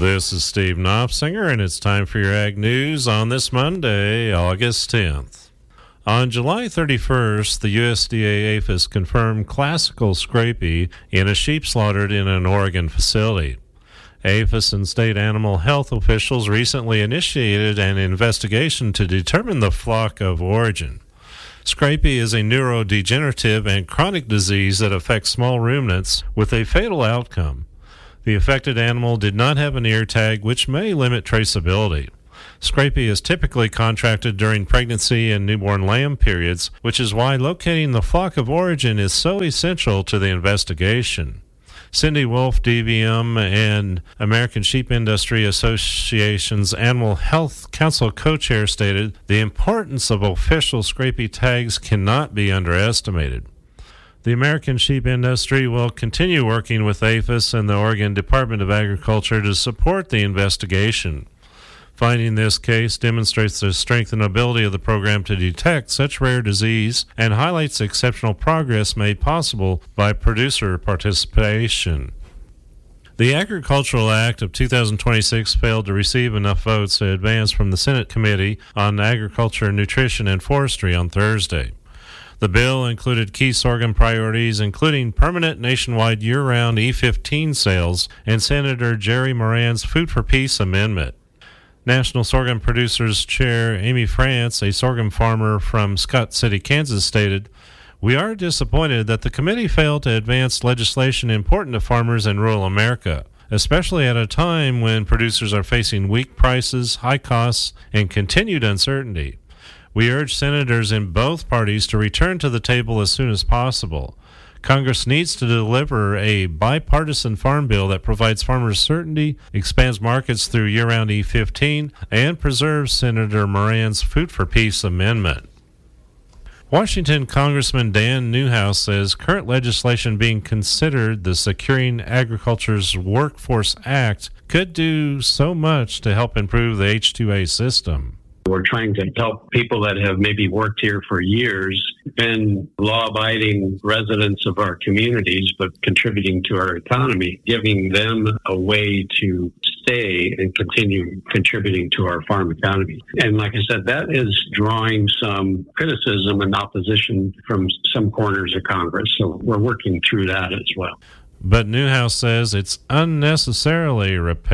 This is Steve Knopfsinger, and it's time for your Ag News on this Monday, August 10th. On July 31st, the USDA APHIS confirmed classical scrapie in a sheep slaughtered in an Oregon facility. APHIS and state animal health officials recently initiated an investigation to determine the flock of origin. Scrapie is a neurodegenerative and chronic disease that affects small ruminants with a fatal outcome. The affected animal did not have an ear tag, which may limit traceability. Scrapie is typically contracted during pregnancy and newborn lamb periods, which is why locating the flock of origin is so essential to the investigation. Cindy Wolf, DVM, and American Sheep Industry Association's Animal Health Council co-chair stated, the importance of official scrapie tags cannot be underestimated. The American sheep industry will continue working with APHIS and the Oregon Department of Agriculture to support the investigation. Finding this case demonstrates the strength and ability of the program to detect such rare disease and highlights exceptional progress made possible by producer participation. The Agricultural Act of 2026 failed to receive enough votes to advance from the Senate Committee on Agriculture, Nutrition, and Forestry on Thursday. The bill included key sorghum priorities, including permanent nationwide year-round E15 sales and Senator Jerry Moran's Food for Peace amendment. National Sorghum Producers Chair Amy France, a sorghum farmer from Scott City, Kansas, stated, "We are disappointed that the committee failed to advance legislation important to farmers in rural America, especially at a time when producers are facing weak prices, high costs, and continued uncertainty. We urge senators in both parties to return to the table as soon as possible. Congress needs to deliver a bipartisan farm bill that provides farmers certainty, expands markets through year-round E15, and preserves Senator Moran's Food for Peace amendment." Washington Congressman Dan Newhouse says current legislation being considered, the Securing Agriculture's Workforce Act, could do so much to help improve the H-2A system. We're trying to help people that have maybe worked here for years, been law-abiding residents of our communities, but contributing to our economy, giving them a way to stay and continue contributing to our farm economy. And like I said, that is drawing some criticism and opposition from some corners of Congress. So we're working through that as well. But Newhouse says it's unnecessarily